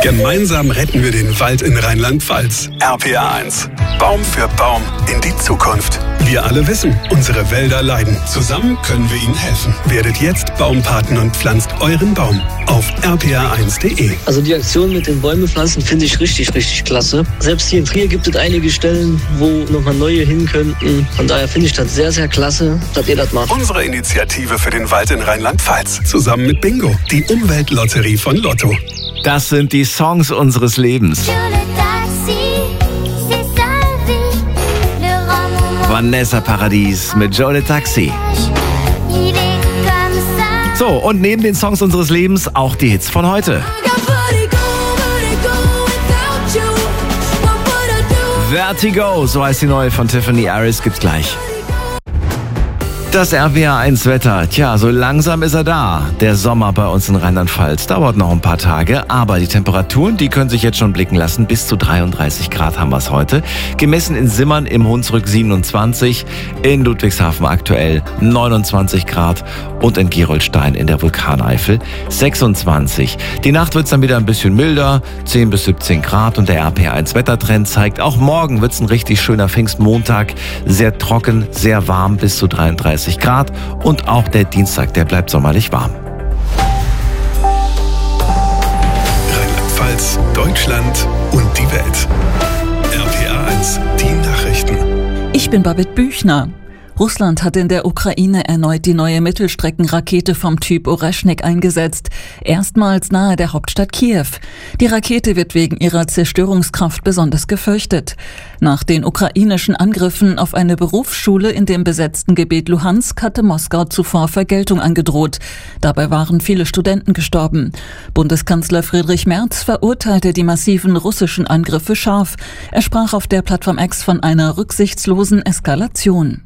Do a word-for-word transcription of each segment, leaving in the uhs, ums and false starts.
Gemeinsam retten wir den Wald in Rheinland-Pfalz. R P R eins. Baum für Baum in die Zukunft. Wir alle wissen, unsere Wälder leiden. Zusammen können wir ihnen helfen. Werdet jetzt Baumpaten und pflanzt euren Baum auf r p r eins punkt d e. Also die Aktion mit den Bäume pflanzen finde ich richtig, richtig klasse. Selbst hier in Trier gibt es einige Stellen, wo nochmal neue hin könnten. Von daher finde ich das sehr, sehr klasse, dass ihr das macht. Unsere Initiative für den Wald in Rheinland-Pfalz. Zusammen mit Bingo, die Umweltlotterie von Lotto. Das sind die Songs unseres Lebens. Vanessa Paradis mit Joe le Taxi. So, und neben den Songs unseres Lebens auch die Hits von heute. Vertigo, so heißt die neue von Tiffany Aris, gibt's gleich. Das R P R eins Wetter, tja, so langsam ist er da. Der Sommer bei uns in Rheinland-Pfalz dauert noch ein paar Tage, aber die Temperaturen, die können sich jetzt schon blicken lassen. Bis zu dreiunddreißig Grad haben wir es heute. Gemessen in Simmern im Hunsrück siebenundzwanzig, in Ludwigshafen aktuell neunundzwanzig Grad und in Gerolstein in der Vulkaneifel sechsundzwanzig. Die Nacht wird es dann wieder ein bisschen milder, zehn bis siebzehn Grad, und der R P R eins Wettertrend zeigt, auch morgen wird es ein richtig schöner Pfingstmontag. Sehr trocken, sehr warm, bis zu dreiunddreißig Grad, und auch der Dienstag, der bleibt sommerlich warm. Rheinland-Pfalz, Deutschland und die Welt. R P R eins, die Nachrichten. Ich bin Babette Büchner. Russland hat in der Ukraine erneut die neue Mittelstreckenrakete vom Typ Oreschnik eingesetzt, erstmals nahe der Hauptstadt Kiew. Die Rakete wird wegen ihrer Zerstörungskraft besonders gefürchtet. Nach den ukrainischen Angriffen auf eine Berufsschule in dem besetzten Gebiet Luhansk hatte Moskau zuvor Vergeltung angedroht. Dabei waren viele Studenten gestorben. Bundeskanzler Friedrich Merz verurteilte die massiven russischen Angriffe scharf. Er sprach auf der Plattform X von einer rücksichtslosen Eskalation.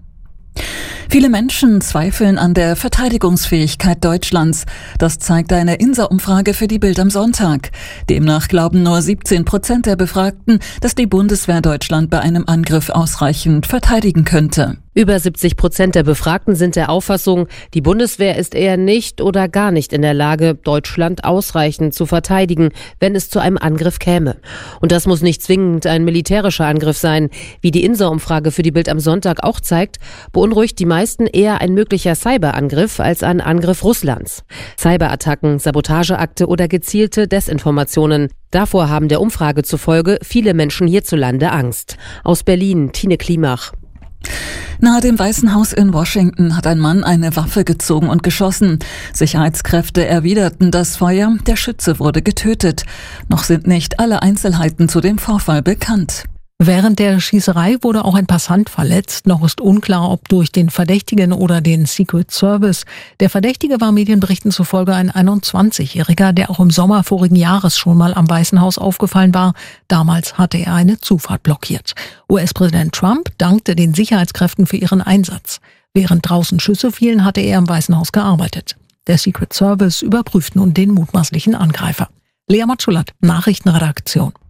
Viele Menschen zweifeln an der Verteidigungsfähigkeit Deutschlands. Das zeigt eine INSA-Umfrage für die Bild am Sonntag. Demnach glauben nur siebzehn Prozent der Befragten, dass die Bundeswehr Deutschland bei einem Angriff ausreichend verteidigen könnte. Über siebzig Prozent der Befragten sind der Auffassung, die Bundeswehr ist eher nicht oder gar nicht in der Lage, Deutschland ausreichend zu verteidigen, wenn es zu einem Angriff käme. Und das muss nicht zwingend ein militärischer Angriff sein. Wie die INSA-Umfrage für die Bild am Sonntag auch zeigt, beunruhigt die meisten eher ein möglicher Cyberangriff als ein Angriff Russlands. Cyberattacken, Sabotageakte oder gezielte Desinformationen. Davor haben der Umfrage zufolge viele Menschen hierzulande Angst. Aus Berlin, Tine Klimach. Nahe dem Weißen Haus in Washington hat ein Mann eine Waffe gezogen und geschossen. Sicherheitskräfte erwiderten das Feuer. Der Schütze wurde getötet. Noch sind nicht alle Einzelheiten zu dem Vorfall bekannt. Während der Schießerei wurde auch ein Passant verletzt. Noch ist unklar, ob durch den Verdächtigen oder den Secret Service. Der Verdächtige war Medienberichten zufolge ein einundzwanzigjähriger, der auch im Sommer vorigen Jahres schon mal am Weißen Haus aufgefallen war. Damals hatte er eine Zufahrt blockiert. U S-Präsident Trump dankte den Sicherheitskräften für ihren Einsatz. Während draußen Schüsse fielen, hatte er im Weißen Haus gearbeitet. Der Secret Service überprüft nun den mutmaßlichen Angreifer. Lea Matschulat, Nachrichtenredaktion.